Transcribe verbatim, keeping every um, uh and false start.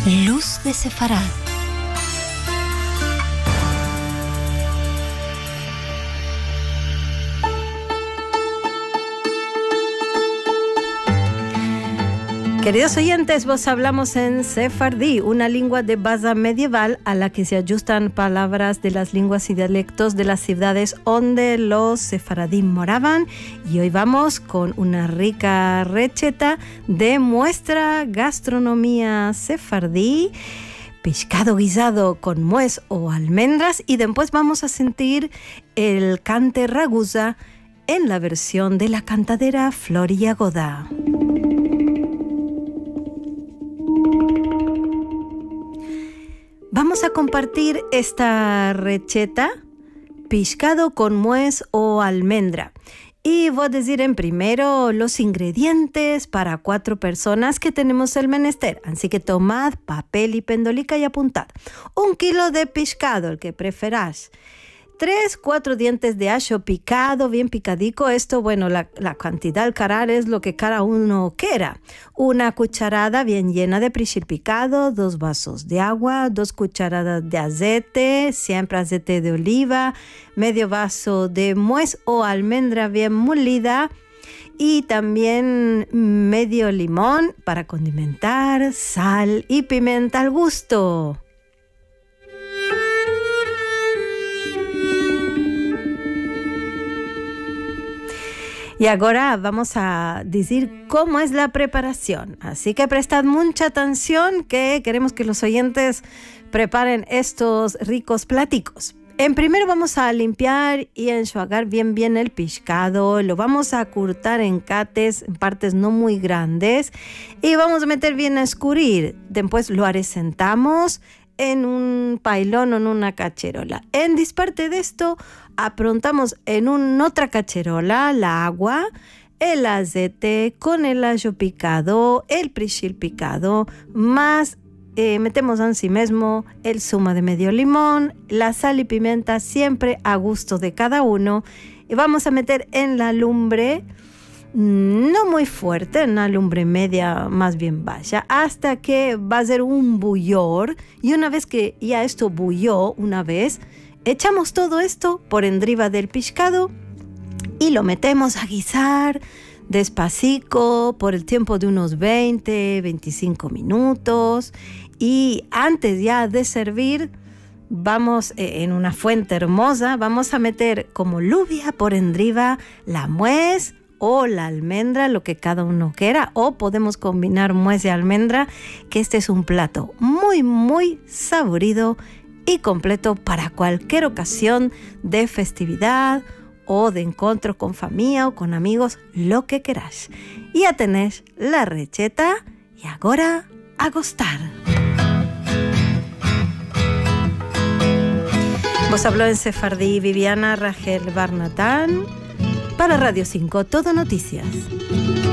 Luz de Sefarad. Queridos oyentes, vos hablamos en sefardí, una lengua de base medieval a la que se ajustan palabras de las lenguas y dialectos de las ciudades donde los sefaradí moraban. Y hoy vamos con una rica receta de nuestra gastronomía sefardí, pescado guisado con nuez o almendras, y después vamos a sentir el cante ragusa en la versión de la cantadera Floria Godá. Vamos a compartir esta receta, pescado con nuez o almendra. Y voy a decir en primero los ingredientes para cuatro personas que tenemos el menester. Así que tomad papel y pendolica y apuntad. Un kilo de pescado, el que preferás. Tres, cuatro dientes de ajo picado, bien picadico. Esto, bueno, la, la cantidad al carar es lo que cada uno quiera. Una cucharada bien llena de perejil picado, dos vasos de agua, dos cucharadas de aceite, siempre aceite de oliva, medio vaso de nuez o almendra bien molida y también medio limón para condimentar, sal y pimienta al gusto. Y ahora vamos a decir cómo es la preparación. Así que prestad mucha atención, que queremos que los oyentes preparen estos ricos platicos. En primero vamos a limpiar y enjuagar bien bien el pescado. Lo vamos a cortar en cates, en partes no muy grandes. Y vamos a meter bien a escurrir. Después lo arecentamos en un pailón o en una cacherola. En disparte de esto, aprontamos en un, otra cacherola la agua, el aceite con el ajo picado, el perejil picado, más eh, metemos así mismo el zumo de medio limón, la sal y pimienta siempre a gusto de cada uno. Y vamos a meter en la lumbre, no muy fuerte, una lumbre media más bien baja, hasta que va a ser un bullor. Y una vez que ya esto bulló una vez, echamos todo esto por encima del pescado y lo metemos a guisar despacito por el tiempo de unos veinte, veinticinco minutos. Y antes ya de servir, vamos eh, en una fuente hermosa, vamos a meter como lluvia por encima la nuez o la almendra, lo que cada uno quiera, o podemos combinar nuez y almendra, que este es un plato muy muy saborido y completo para cualquier ocasión de festividad o de encuentro con familia o con amigos, lo que queráis. Ya tenéis la receta y ahora a gustar. Vos habló en sefardí Viviana Rachel Barnatán para Radio cinco, Todo Noticias.